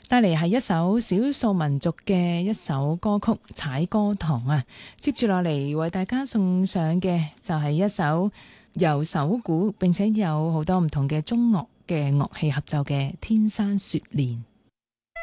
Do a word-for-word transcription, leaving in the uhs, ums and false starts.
帶嚟係一首少數民族嘅一首歌曲《踩歌堂》啊。接住落嚟為大家送上嘅就係一首由手鼓並且有好多唔同嘅中樂嘅樂器合奏嘅《天山雪蓮》。